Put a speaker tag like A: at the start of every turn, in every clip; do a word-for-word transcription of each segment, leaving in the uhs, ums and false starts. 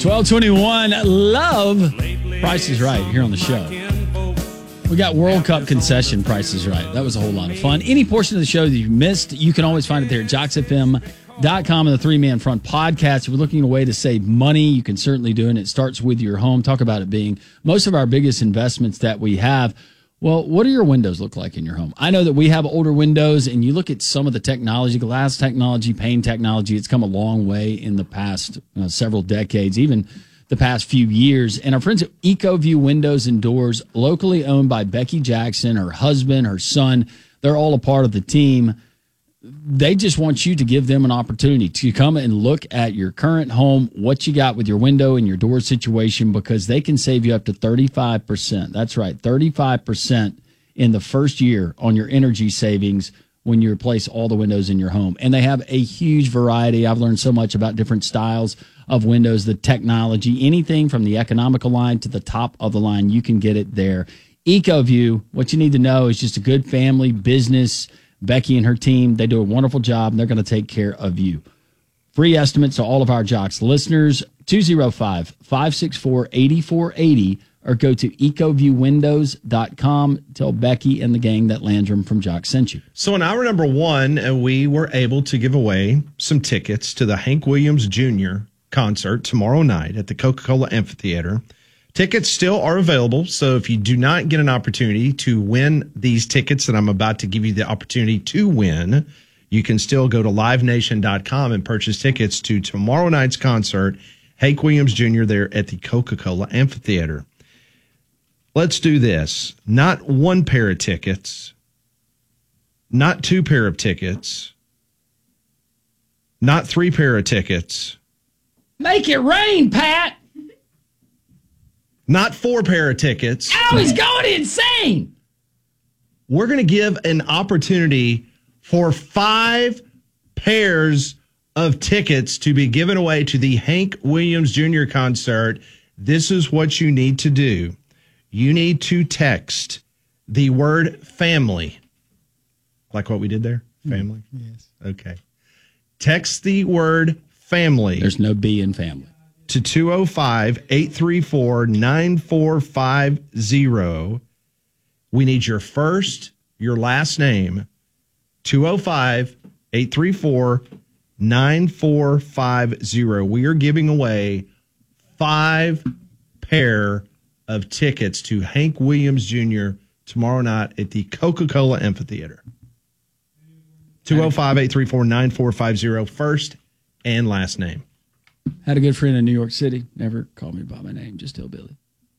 A: twelve twenty-one, Love. Price is Right here on the show. We got World Cup concession Price is Right. That was a whole lot of fun. Any portion of the show that you missed, you can always find it there at jocks f m dot com and the Three Man Front podcast. If you're looking at a way to save money, you can certainly do it. And it starts with your home. Talk about it being most of our biggest investments that we have. Well, what do your windows look like in your home? I know that we have older windows, and you look at some of the technology, glass technology, pane technology, it's come a long way in the past uh, several decades, even the past few years. And our friends at EcoView Windows and Doors, locally owned by Becky Jackson, her husband, her son, they're all a part of the team. They just want you to give them an opportunity to come and look at your current home, what you got with your window and your door situation, because they can save you up to thirty-five percent. That's right, thirty-five percent in the first year on your energy savings when you replace all the windows in your home. And they have a huge variety. I've learned so much about different styles of windows, the technology, anything from the economical line to the top of the line, you can get it there. EcoView, what you need to know is just a good family business. Becky and her team, they do a wonderful job, and they're going to take care of you. Free estimates to all of our Jocks listeners, two oh five, five six four, eight four eight oh, or go to ecoview windows dot com. Tell Becky and the gang that Landrum from Jocks sent you.
B: So in hour number one, uh, we were able to give away some tickets to the Hank Williams Junior concert tomorrow night at the Coca-Cola Amphitheater. Tickets still are available, so if you do not get an opportunity to win these tickets that I'm about to give you the opportunity to win, you can still go to live nation dot com and purchase tickets to tomorrow night's concert, Hank Williams Junior there at the Coca-Cola Amphitheater. Let's do this. Not one pair of tickets, not two pair of tickets, not three pair of tickets.
A: Make it rain, Pat!
B: Not four pair of tickets.
A: Oh, he's going insane.
B: We're going to give an opportunity for five pairs of tickets to be given away to the Hank Williams Junior concert. This is what you need to do. You need to text the word family. Like what we did there? Family?
A: Mm, yes.
B: Okay. Text the word family.
A: There's no B in family.
B: To two oh five, eight three four, nine four five oh. We need your first, your last name, two oh five, eight three four, nine four five oh. We are giving away five pair of tickets to Hank Williams Junior tomorrow night at the Coca-Cola Amphitheater. two oh five, eight three four, nine four five oh, first and last name.
A: Had a good friend in New York City. Never called me by my name, just Hillbilly.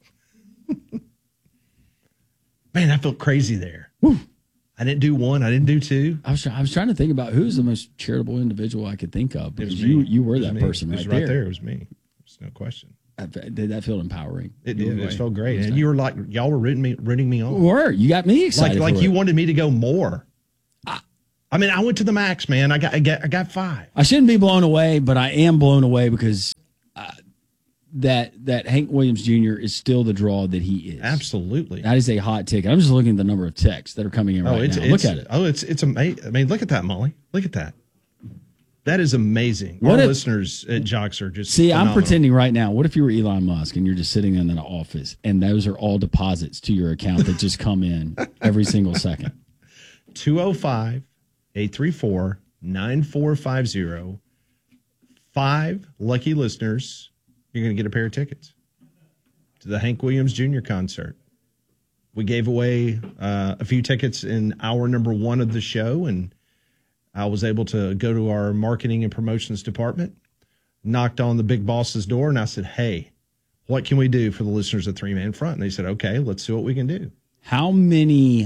B: Man, I felt crazy there. Woo. I didn't do one. I didn't do two.
A: I was I was trying to think about who's the most charitable individual I could think of.
B: It was
A: you
B: me.
A: you were
B: It was
A: that
B: me.
A: person
B: It
A: right
B: was
A: there.
B: right there. It was me. There's no question.
A: I, did that feel empowering?
B: It did. It
A: Way.
B: felt great.
A: It
B: And you were like, y'all were rooting me, rooting me on.
A: Were you got me excited?
B: Like, like
A: for
B: you
A: it.
B: wanted me to go more. I, I mean, I went to the max, man. I got, I got, I got five.
A: I shouldn't be blown away, but I am blown away because uh, that that Hank Williams Junior is still the draw that he is.
B: Absolutely.
A: That is a hot ticket. I'm just looking at the number of texts that are coming in
B: Oh,
A: right
B: it's,
A: now.
B: it's,
A: Look at it.
B: Oh, it's it's amazing. I mean, look at that, Molly. Look at that. That is amazing.
A: What
B: Our
A: if-
B: listeners at Jocks are just
A: See, I'm
B: phenomenal.
A: pretending right now. What if you were Elon Musk and you're just sitting in an office and those are all deposits to your account that just come in every single second?
B: two oh five, eight three four, nine four five oh. Five lucky listeners, you're going to get a pair of tickets to the Hank Williams Junior concert. We gave away uh, a few tickets in hour number one of the show, and I was able to go to our marketing and promotions department, knocked on the big boss's door, and I said, hey, what can we do for the listeners of Three Man Front? And they said, okay, let's see what we can do.
A: How many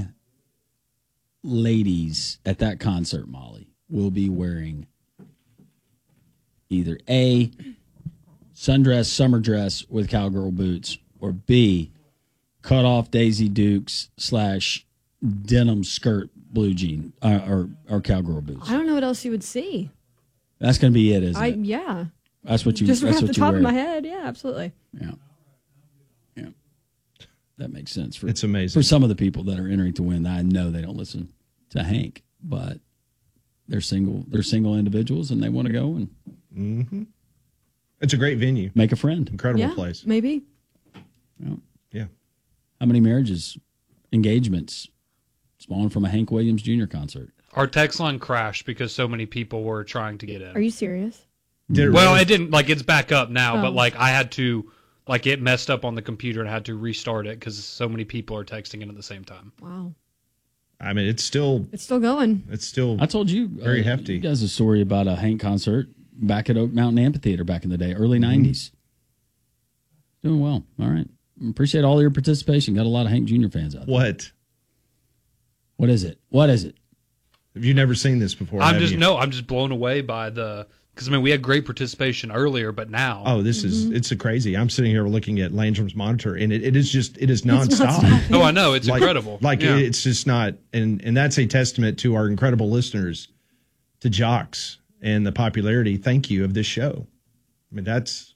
A: ladies at that concert, Molly, will be wearing either A, sundress, summer dress with cowgirl boots, or B, cut off Daisy Dukes slash denim skirt blue jean uh, or or cowgirl boots?
C: I don't know what else you would see.
A: That's going to be it, isn't
C: I
A: it?
C: yeah.
A: That's what you.
C: Just right
A: that's
C: off
A: what
C: the
A: you
C: top
A: wear.
C: of my head, yeah, absolutely.
A: Yeah, yeah, that makes sense. For,
B: It's amazing.
A: for some of the people that are entering to win. I know they don't listen to Hank, but they're single. They're single individuals, and they want to go. And
B: Mm-hmm. It's a great venue.
A: Make a friend.
B: Incredible
C: Yeah,
B: place.
C: maybe.
A: Yeah.
B: Yeah.
A: How many marriages, engagements spawned from a Hank Williams Junior concert?
D: Our text line crashed because so many people were trying to get in.
C: Are you serious?
B: Did it
D: Well,
B: really?
D: it didn't. Like, it's back up now,
C: Oh.
D: but like I had to, like, it messed up on the computer and I had to restart it because so many people are texting in at the same time.
C: Wow.
B: I mean, it's still,
C: It's still going.
B: it's still.
A: I told you,
B: Very
A: uh,
B: hefty.
A: You guys a story about a Hank concert back at Oak Mountain Amphitheater back in the day, early
B: Mm-hmm.
A: nineties. Doing well. All right. Appreciate all your participation. Got a lot of Hank Junior fans out there.
B: What?
A: What is it? What is it?
B: Have you never seen this before?
D: I'm
B: have
D: just
B: you?
D: no, I'm just blown away by the because I mean we had great participation earlier, but now
B: Oh, this is it's a crazy. I'm sitting here looking at Landrum's monitor, and it, it is just it is
C: It's not
B: nonstop.
C: stopping.
D: oh I know it's
B: like,
D: incredible.
B: Like
D: Yeah.
B: it's just not, and and that's a testament to our incredible listeners, to Jocks, and the popularity. Thank you of this show. I mean, that's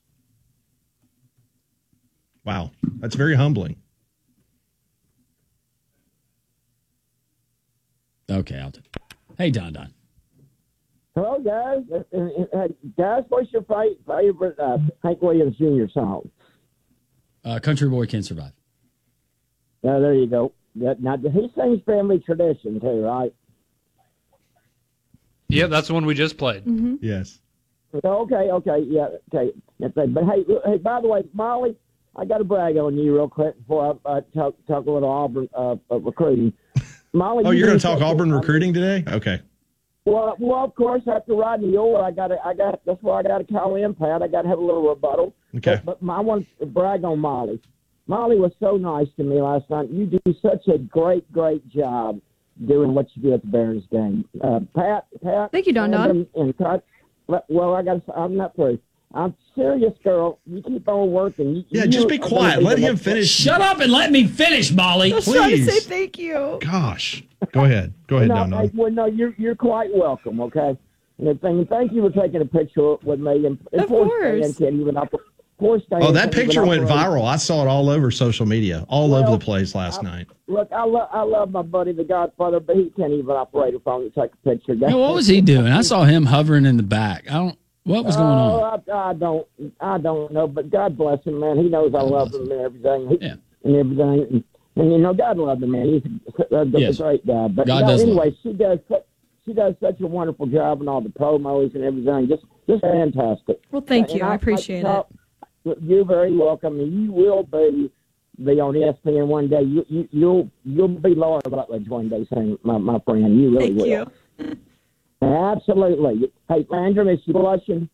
B: wow. That's very humbling.
A: Okay, I'll do it. Hey, Don Don.
E: Hello, guys. Uh, uh, uh, guys, what's your fa- favorite uh, Hank Williams Junior song?
A: Uh, Country Boy Can't Survive.
E: Uh, there you go. That, now, he sings Family Tradition, too, right?
D: yeah, that's the one we just played.
B: Yes.
E: Okay, okay, yeah, okay. That's right. But, hey, hey, by the way, Molly, I got to brag on you real quick before I uh, talk, talk a little Auburn uh, uh, recruiting. Molly,
B: Oh,
E: you
B: you're going
E: do
B: to talk
E: such a-
B: Auburn recruiting today? Okay.
E: Well, well, of course, after Rodney Yule, I got I got. That's why I got to call in, Pat. I got to have a little rebuttal.
B: Okay.
E: But, but I want to brag on Molly. Molly was so nice to me last night. You do such a great, great job doing what you do at the Barons game. Uh, Pat, Pat.
C: Thank you, Don Don.
E: And, and Cut, well, I got. I'm not through. I'm serious, girl. You keep on working. You,
B: Yeah,
E: you
B: just be
E: are gonna
B: quiet.
E: be
B: Let
E: the
B: him
E: next-
B: finish.
A: Shut up and let me finish, Molly.
C: I was trying to say
B: Please.
C: thank you.
B: Gosh. Go ahead. Go ahead,
E: No,
B: Don
E: hey,
B: Don.
E: well, no, you're you're quite welcome. Okay, and the thing, thank you for taking a picture with me and, and
C: Of
E: poor
C: course.
E: Stan can't even up. Poor Stan
B: Oh, that
E: can't even
B: picture went
E: operate.
B: viral. I saw it all over social media, all over
E: Well,
B: the place last night.
E: Look, I love I love my buddy, the Godfather, but he can't even operate a phone to take a picture.
A: Yeah, what was he doing? I saw him hovering in the back. I don't. What was going on?
E: Oh, I, I don't, I don't know, but God bless him, man. He knows I love
A: bless
E: him and everything, he,
A: Yeah.
E: and everything. And, and you know, God loved him, man. He's a, a,
A: Yes.
E: a great guy. But
A: God
E: no,
A: does love
E: anyway, she does. su- She does such a wonderful job and all the promos and everything. Just, just fantastic.
C: Well, thank
E: And
C: you. I appreciate
E: like
C: it.
E: to talk- You're very welcome. And you will be be on E S P N one day. You, you, you'll you'll be Laura Rutledge one day, saying my, my friend. You really
C: Thank
E: will.
C: you.
E: Absolutely. Hey, Landrum, is she blushing?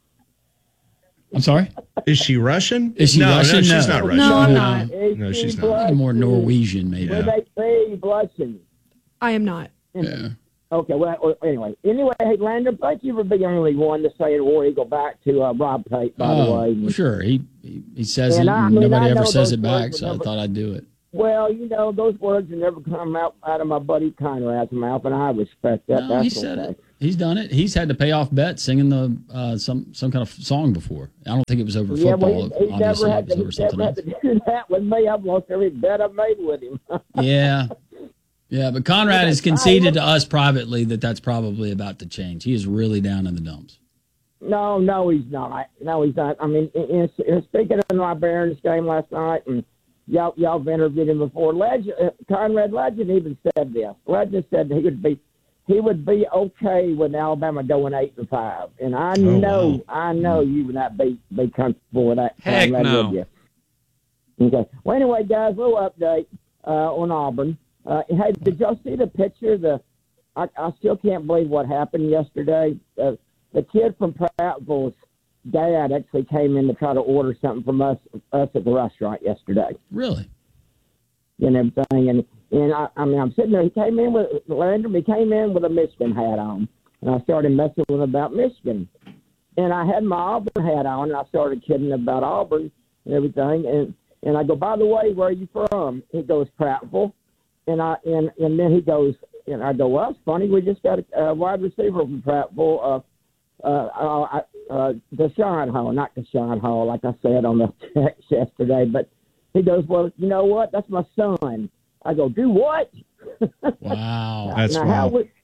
A: I'm sorry.
B: Is she Russian?
A: Is she
B: no,
A: Russian?
B: No, she's
A: No.
B: not Russian.
C: No, I'm not.
E: Is
B: No,
E: she
B: she's not.
A: I think
E: blushing?
A: more Norwegian, maybe.
B: Yeah.
E: Will they be blushing?
C: I am not.
A: Yeah.
E: Okay, well, well, anyway. Anyway, hey, Landrum, thank you for being the only one to say it, War Eagle back to uh, Rob Tate, by the
A: Oh,
E: way.
A: well, sure. He, he he says
E: And
A: it,
E: I
A: and
E: mean,
A: nobody
E: I
A: ever
E: know
A: says
E: those
A: it back,
E: words
A: so
E: would
A: I
E: never-
A: thought I'd do it.
E: Well, you know, those words would never come out, out of my buddy Conrad's mouth, and I respect that.
A: No,
E: That's
A: he said
E: okay.
A: it. He's done it. He's had to pay off bets singing the uh, some some kind of song before. I don't think it was over
E: Yeah,
A: football.
E: well, he, he
A: Obviously,
E: never
A: it
E: had,
A: was
E: to,
A: over
E: he
A: something
E: never had
A: else.
E: to do that with me. I've lost every bet I've made with him.
A: Yeah, yeah. But Conrad has conceded to us privately that that's probably about to change. He is really down in the dumps.
E: No, no, he's not. No, he's not. I mean, in, in, speaking of my Barons game last night, and y'all, y'all have interviewed him before. Legend, uh, Conrad Legend even said this. Legend said he would be, he would be okay with Alabama going eight and five. And I know,
B: wow.
E: I know you would not be be comfortable with that.
D: Heck
E: Conrad,
D: no.
E: would you? Okay. Well, anyway, guys, little update uh, on Auburn. Uh, hey, did y'all see the picture? The I, I still can't believe what happened yesterday. Uh, the kid from Prattville's dad actually came in to try to order something from us us at the restaurant yesterday
A: Really?
E: and everything. And and I, I mean, I'm sitting there. He came in with Landrum. He came in with a Michigan hat on, and I started messing with him about Michigan. And I had my Auburn hat on, and I started kidding about Auburn and everything. And and I go, by the way, where are you from? He goes, Prattville. And I and and then he goes, and I go, well, it's funny. We just got a, a wide receiver from Prattville. Uh, Uh, uh, uh, Deshaun Hall, not Deshaun Hall, like I said on the text yesterday. But he goes, well, you know what? That's my son. I go, do what?
A: Wow.
B: That's
E: now, how
B: wild.
E: would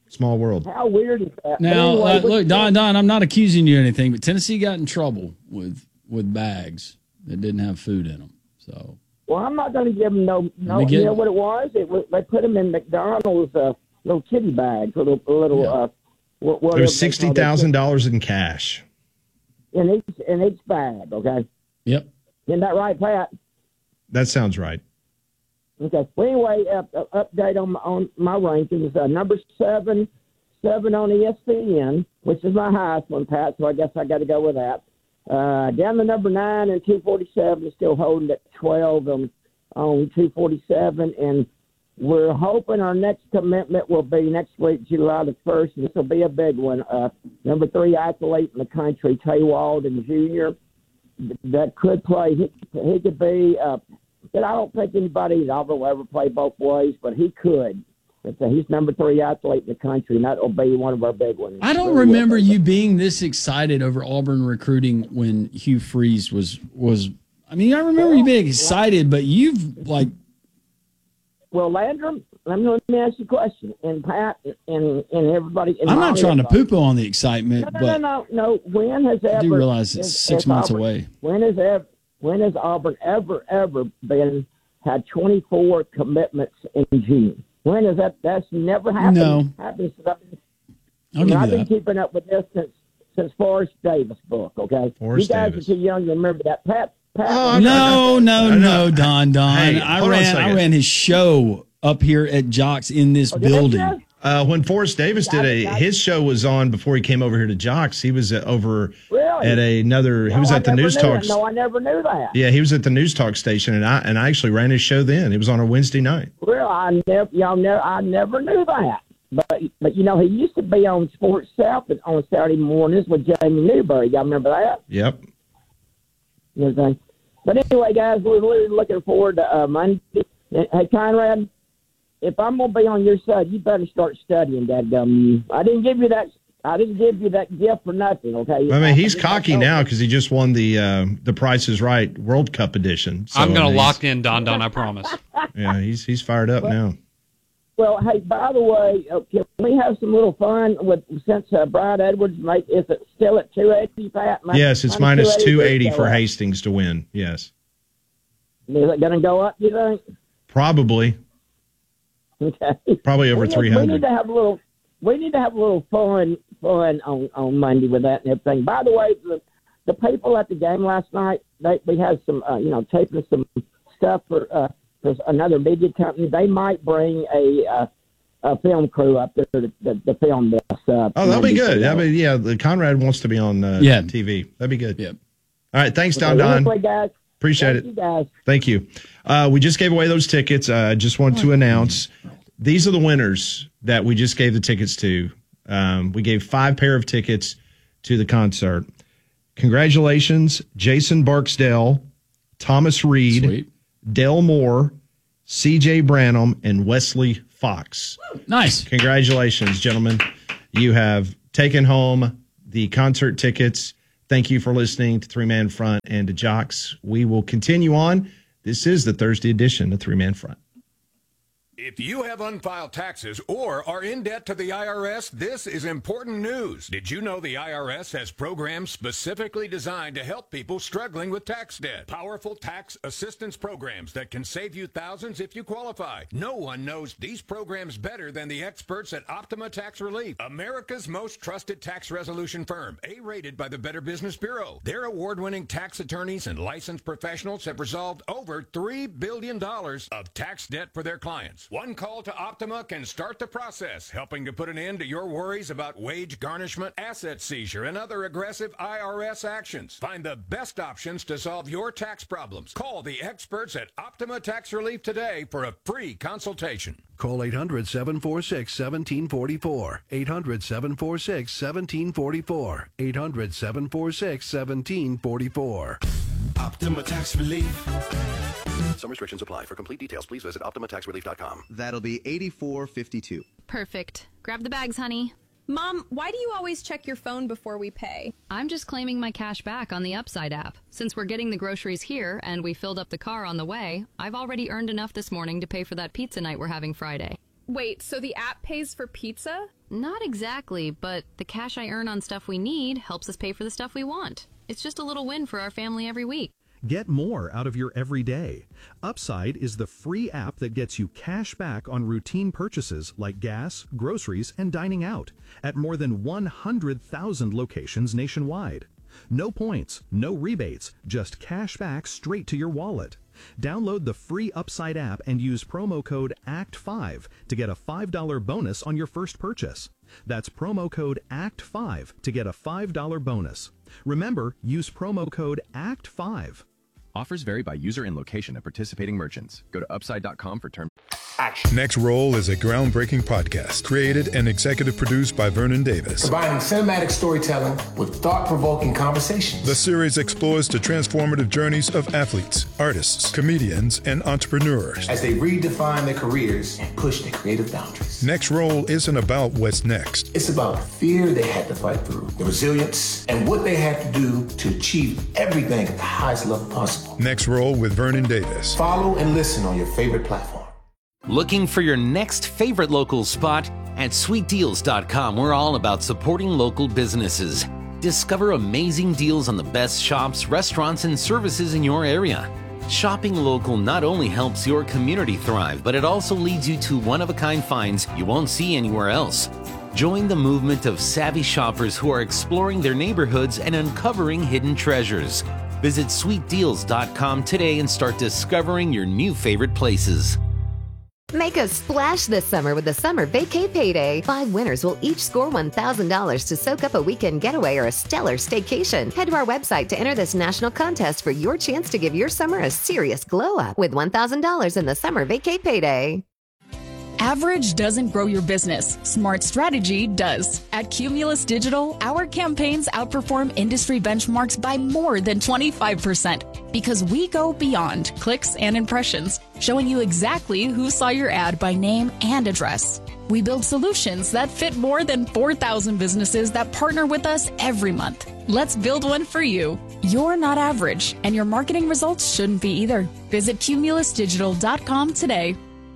B: Small world.
E: How weird is that?
A: Now,
E: But anyway,
A: uh,
E: what-
A: look, Don, Don, I'm not accusing you of anything, but Tennessee got in trouble with with bags that didn't have food in them. So,
E: Well, I'm not going to give them no. no
A: me get-
E: you know what it was? It was they put them in McDonald's uh, little kitty bags, little little.
A: Yeah.
E: Uh, what, what
B: There was sixty thousand dollars in cash.
E: in each in each bag. Okay,
A: yep.
E: isn't that right, Pat?
B: That sounds right.
E: Okay. Well, anyway, uh, uh, update on my, on my rankings. Uh, number seven, seven on E S P N, which is my highest one, Pat. So I guess I got to go with that. Uh, down to number nine and two forty-seven is still holding at twelve on on two forty-seven, and we're hoping our next commitment will be next week, July the first. This will be a big one. Uh, number three athlete in the country, Tay Walden Junior That could play. He, he could be. Uh, But I don't think anybody at Auburn will ever play both ways, but he could. But he's number three athlete in the country, and that will be one of our big ones.
A: I don't
E: Really
A: remember
E: will.
A: you being this excited over Auburn recruiting when Hugh Freeze was was. I mean, I remember you being excited, but you've like.
E: Well, Landrum, let me, let me ask you a question. And Pat and and everybody. And
A: I'm not
E: Molly,
A: trying to
E: everybody-
A: poo poo on the excitement,
E: No, no,
A: but
E: no, no, no. When has ever?
A: I do realize it's
E: has-
A: six
E: has
A: months
E: Auburn-
A: away.
E: When has ever? When has Auburn ever ever been had twenty-four commitments in June? When is that? That's never happened.
A: No.
E: Happened since I've been
A: I'll give
E: I've
A: you
E: been
A: that.
E: keeping up with this since since Forrest Davis book. Okay,
B: Forrest
E: you guys
B: Davis.
E: are too young to remember that. Pat, Pat.
B: Oh,
A: No, no,
B: I know.
A: no, Don, Don.
B: Hey,
A: I
B: hold on a
A: ran, I
B: second.
A: ran his show up here at Jocks in this
E: did you?
A: building.
B: Uh, when Forrest Davis did
E: Got
B: a,
E: it, got it.
B: his show was on before he came over here to Jocks. He was uh, over
E: Really?
B: at another. He
E: No,
B: was
E: I
B: at the
E: never
B: News
E: knew
B: Talk.
E: that. No, I never knew that.
B: Yeah, he was at the News Talk station, and I and I actually ran his show then. It was on a Wednesday night.
E: Well, I never, y'all never, I never knew that. But but you know, he used to be on Sports South on Saturday mornings with Jamie Newberry. Y'all remember that?
B: Yep.
E: You know what I'm saying? But anyway, guys, we're really looking forward to uh, Monday. Hey, Conrad, if I'm gonna be on your side, you better start studying, dadgum you. I didn't give you that. I didn't give you that gift for nothing. Okay.
B: I mean, he's
E: I- I-
B: cocky
E: I-
B: now because he just won the uh, the Price is Right World Cup edition. So,
D: I'm
B: I
D: going
B: mean,
D: to lock in Don Don, I promise.
B: Yeah, he's he's fired up now.
E: Well, hey, by the way, uh, can we have some little fun with since uh, Brian Edwards make is it still at two eighty, Pat? Mi-
B: Yes, it's minus two eighty for
E: Is
B: Hastings to win. Yes,
E: it going to go up? You think?
B: probably
E: Okay.
B: probably over
E: we need,
B: three
E: We need
B: hundred.
E: to have a little. We need to have a little fun, fun on, on Monday with that and everything. By the way, the, the people at the game last night, they we had some, uh, you know, taping some stuff for uh, for another media company. They might bring a uh, a film crew up there to, to, to film this. Uh,
B: Oh, that'll be
E: Monday.
B: good. I mean, yeah, the Conrad wants to be on uh,
A: Yeah.
B: T V. That'd be good.
A: Yep.
B: All right, thanks,
E: Okay,
B: Don Don.
E: anyway, guys,
B: Appreciate
E: thank
B: it.
E: you guys.
B: Thank you. Uh, we just gave away those tickets. I uh, just wanted to announce these are the winners that we just gave the tickets to. Um, we gave five pair of tickets to the concert. Congratulations, Jason Barksdale, Thomas Reed,
A: Sweet.
B: Dell Moore, C J Branham, and Wesley Fox.
A: Nice.
B: Congratulations, gentlemen. You have taken home the concert tickets. Thank you for listening to Three Man Front and to Jocks. We will continue on. This is the Thursday edition of Three Man Front.
F: If you have unfiled taxes or are in debt to the I R S, this is important news. Did you know the I R S has programs specifically designed to help people struggling with tax debt? Powerful tax assistance programs that can save you thousands if you qualify. No one knows these programs better than the experts at Optima Tax Relief, America's most trusted tax resolution firm, A-rated by the Better Business Bureau. Their award-winning tax attorneys and licensed professionals have resolved over three billion dollars of tax debt for their clients. One call to Optima can start the process, helping to put an end to your worries about wage garnishment, asset seizure, and other aggressive I R S actions. Find the best options to solve your tax problems. Call the experts at Optima Tax Relief today for a free consultation.
G: Call eight hundred, seven four six, one seven four four. eight hundred, seven four six, one seven four four. eight hundred, seven four six, one seven four four.
H: Optima Tax Relief.
G: Some restrictions apply. For complete details, please visit optima tax relief dot com.
I: That'll be eighty-four fifty-two.
J: Perfect. Grab the bags, honey.
C: Mom, why do you always check your phone before we pay?
J: I'm just claiming my cash back on the Upside app. Since we're getting the groceries here and we filled up the car on the way, I've already earned enough this morning to pay for that pizza night we're having Friday.
C: Wait, so the app pays for pizza?
J: Not exactly, but the cash I earn on stuff we need helps us pay for the stuff we want. It's just a little win for our family every week.
K: Get more out of your everyday. Upside is the free app that gets you cash back on routine purchases like gas, groceries, and dining out at more than one hundred thousand locations nationwide. No points, no rebates, just cash back straight to your wallet. Download the free Upside app and use promo code A C T five to get a five dollars bonus on your first purchase. That's promo code A C T five to get a five dollars bonus. Remember, use promo code A C T five.
L: Offers vary by user and location of participating merchants. Go to upside dot com for terms.
M: Next Roll is a groundbreaking podcast created and executive produced by Vernon Davis.
N: Combining cinematic storytelling with thought-provoking conversations.
M: The series explores the transformative journeys of athletes, artists, comedians, and entrepreneurs
N: as they redefine their careers and push their creative boundaries.
M: Next Roll isn't about what's next.
N: It's about the fear they had to fight through, the resilience, and what they had to do to achieve everything at the highest level possible.
M: Next Roll with Vernon Davis.
N: Follow and listen on your favorite platform.
O: Looking for your next favorite local spot? At sweet deals dot com, we're all about supporting local businesses. Discover amazing deals on the best shops, restaurants, and services in your area. Shopping local not only helps your community thrive, but it also leads you to one-of-a-kind finds you won't see anywhere else. Join the movement of savvy shoppers who are exploring their neighborhoods and uncovering hidden treasures. Visit sweet deals dot com today and start discovering your new favorite places.
P: Make a splash this summer with the Summer Vacay Payday. Five winners will each score one thousand dollars to soak up a weekend getaway or a stellar staycation. Head to our website to enter this national contest for your chance to give your summer a serious glow-up with one thousand dollars in the Summer Vacay Payday.
Q: Average doesn't grow your business. Smart strategy does. At Cumulus Digital, our campaigns outperform industry benchmarks by more than twenty-five percent because we go beyond clicks and impressions, showing you exactly who saw your ad by name and address. We build solutions that fit more than four thousand businesses that partner with us every month. Let's build one for you. You're not average, and your marketing results shouldn't be either. Visit cumulus digital dot com today.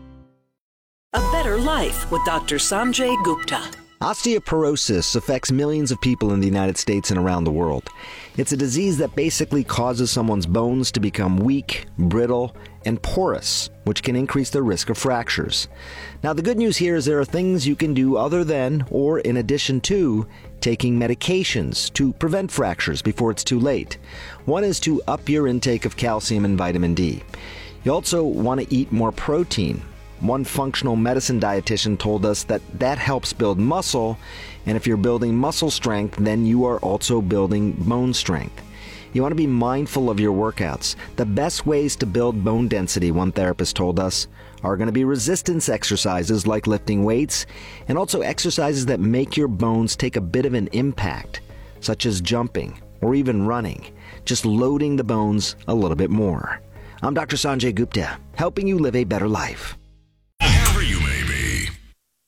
R: A Better Life with Doctor Sanjay Gupta.
S: Osteoporosis affects millions of people in the United States and around the world. It's a disease that basically causes someone's bones to become weak, brittle, and porous, which can increase their risk of fractures. Now, the good news here is there are things you can do other than, or in addition to, taking medications to prevent fractures before it's too late. One is to up your intake of calcium and vitamin D. You also want to eat more protein. One functional medicine dietitian told us that that helps build muscle, and if you're building muscle strength, then you are also building bone strength. You want to be mindful of your workouts. The best ways to build bone density, one therapist told us, are going to be resistance exercises like lifting weights, and also exercises that make your bones take a bit of an impact, such as jumping or even running, just loading the bones a little bit more. I'm Doctor Sanjay Gupta, helping you live a better life.